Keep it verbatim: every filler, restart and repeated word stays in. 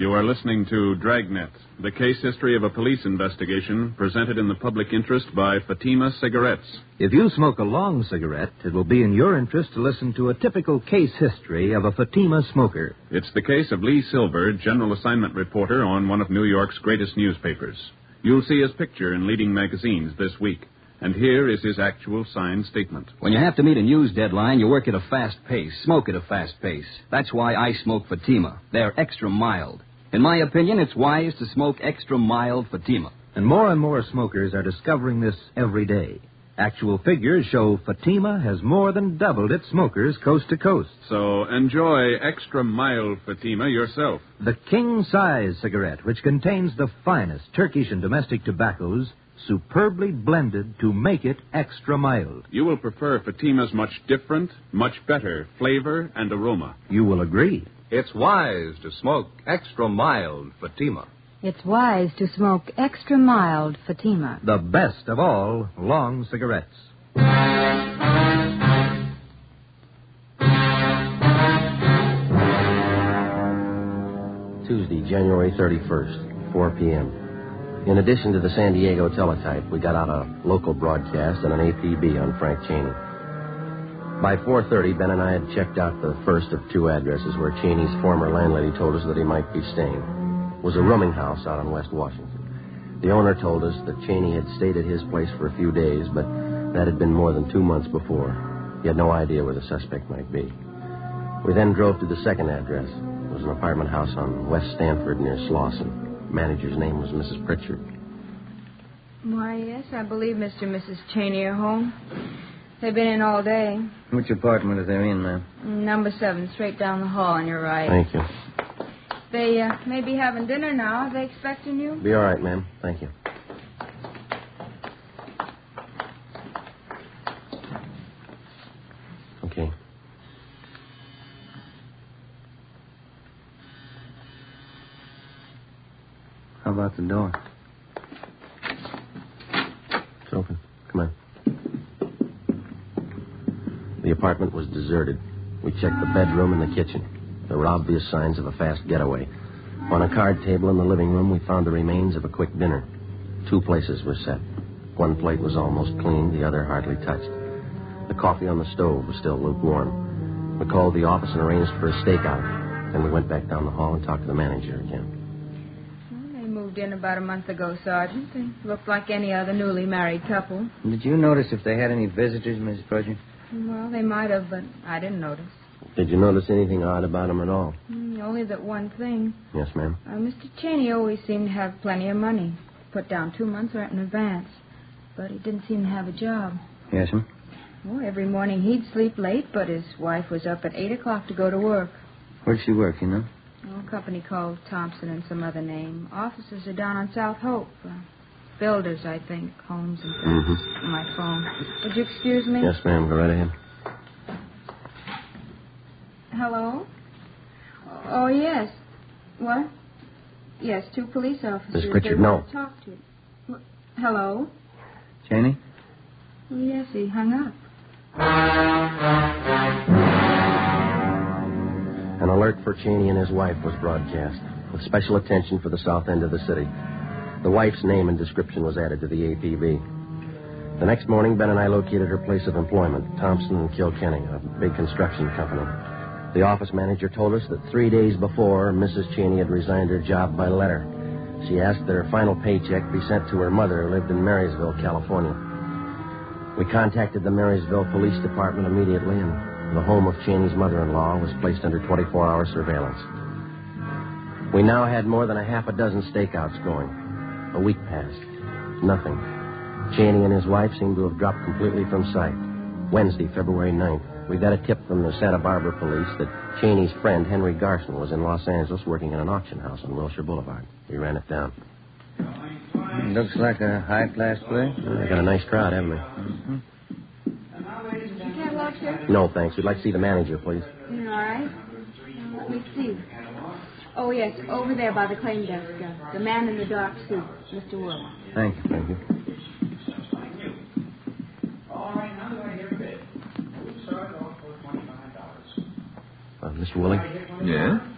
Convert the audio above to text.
You are listening to Dragnet, the case history of a police investigation presented in the public interest by Fatima Cigarettes. If you smoke a long cigarette, it will be in your interest to listen to a typical case history of a Fatima smoker. It's the case of Lee Silver, general assignment reporter on one of New York's greatest newspapers. You'll see his picture in leading magazines this week. And here is his actual signed statement. When you have to meet a news deadline, you work at a fast pace, smoke at a fast pace. That's why I smoke Fatima. They're extra mild. In my opinion, it's wise to smoke extra mild Fatima. And more and more smokers are discovering this every day. Actual figures show Fatima has more than doubled its smokers coast to coast. So enjoy extra mild Fatima yourself. The king-size cigarette, which contains the finest Turkish and domestic tobaccos, superbly blended to make it extra mild. You will prefer Fatima's much different, much better flavor and aroma. You will agree. It's wise to smoke extra mild Fatima. It's wise to smoke extra mild Fatima. The best of all long cigarettes. Tuesday, January thirty-first, four p.m. In addition to the San Diego teletype, we got out a local broadcast and an A P B on Frank Cheney. By four thirty, Ben and I had checked out the first of two addresses where Cheney's former landlady told us that he might be staying. It was a rooming house out on West Washington. The owner told us that Cheney had stayed at his place for a few days, but that had been more than two months before. He had no idea where the suspect might be. We then drove to the second address. It was an apartment house on West Stanford near Slauson. Manager's name was Missus Pritchard. Why, yes, I believe Mister and Missus Cheney are home. They've been in all day. Which apartment are they in, ma'am? Number seven, straight down the hall on your right. Thank you. They uh, may be having dinner now. Are they expecting you? Be all right, ma'am. Thank you. Okay. How about the door? It's open. Come on. The apartment was deserted. We checked the bedroom and the kitchen. There were obvious signs of a fast getaway. On a card table in the living room, we found the remains of a quick dinner. Two places were set. One plate was almost clean, the other hardly touched. The coffee on the stove was still lukewarm. We called the office and arranged for a stakeout. Then we went back down the hall and talked to the manager again. Well, they moved in about a month ago, Sergeant. They looked like any other newly married couple. Did you notice if they had any visitors, Missus Pritchard? Well, they might have, but I didn't notice. Did you notice anything odd about him at all? Mm, only that one thing. Yes, ma'am. Uh, Mister Cheney always seemed to have plenty of money. Put down two months' rent in advance. But he didn't seem to have a job. Yes, ma'am. Well, every morning he'd sleep late, but his wife was up at eight o'clock to go to work. Where'd she work, you know? Oh, a company called Thompson and some other name. Offices are down on South Hope. Uh, builders, I think. Homes and things. Mm-hmm. My phone. Would you excuse me? Yes, ma'am. Go right ahead. Hello? Oh, yes. What? Yes, two police officers. Miss Pritchard, they no. want to talk to you. What? Hello? Cheney? Oh, yes, he hung up. An alert for Cheney and his wife was broadcast, with special attention for the south end of the city. The wife's name and description was added to the A P B. The next morning, Ben and I located her place of employment, Thompson and Kilkenny, a big construction company. The office manager told us that three days before, Missus Cheney had resigned her job by letter. She asked that her final paycheck be sent to her mother, who lived in Marysville, California. We contacted the Marysville Police Department immediately, and the home of Cheney's mother-in-law was placed under twenty-four hour surveillance. We now had more than a half a dozen stakeouts going. A week passed. Nothing. Cheney and his wife seemed to have dropped completely from sight. Wednesday, February ninth, we got a tip from the Santa Barbara police that Cheney's friend, Henry Garson, was in Los Angeles working in an auction house on Wilshire Boulevard. We ran it down. Looks like a high-class place. Uh, they got a nice crowd, haven't they? Mm-hmm. Did you get lost here? No, thanks. We'd like to see the manager, please. All right. Let me see. Oh, yes, over there by the claim desk. Uh, the man in the dark suit, Mister Wilson. Thank you. Thank you. Uh, Mister Willing? Yeah?